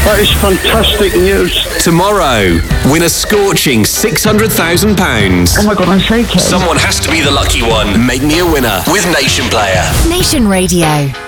That is fantastic news. Tomorrow, win a scorching £600,000. Oh my God, I'm shaking. Someone has to be the lucky one. Make me a winner with Nation Player. Nation Radio.